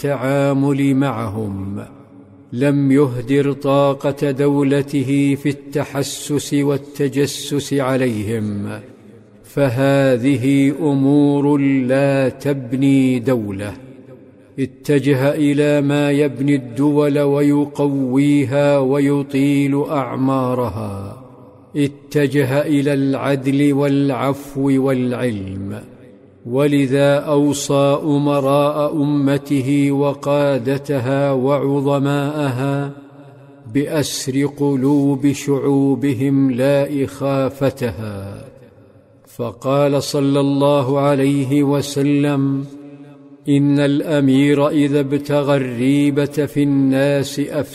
التعامل معهم، لم يهدر طاقة دولته في التحسس والتجسس عليهم، فهذه أمور لا تبني دولة. اتجه إلى ما يبني الدول ويقويها ويطيل أعمارها، اتجه إلى العدل والعفو والعلم. ولذا أوصى أمراء أمته وقادتها وعظماءها بأسر قلوب شعوبهم لا إخافتها، فقال صلى الله عليه وسلم: إن الأمير إذا ابتغى الريبة في الناس